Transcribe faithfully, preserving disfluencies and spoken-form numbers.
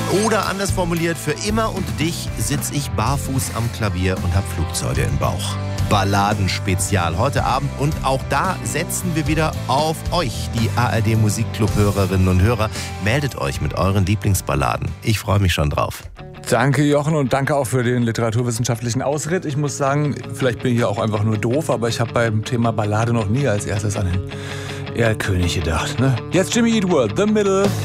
Oder anders formuliert, für immer und dich sitz ich barfuß am Klavier und hab Flugzeuge im Bauch. Balladenspezial heute Abend und auch da setzen wir wieder auf euch, die A R D Musikclub-Hörerinnen und Hörer. Meldet euch mit euren Lieblingsballaden. Ich freue mich schon drauf. Danke, Jochen, und danke auch für den literaturwissenschaftlichen Ausritt. Ich muss sagen, vielleicht bin ich hier auch einfach nur doof, aber ich habe beim Thema Ballade noch nie als erstes an den Erlkönig gedacht. Ne? Jetzt Jimmy Eat World, The Middle.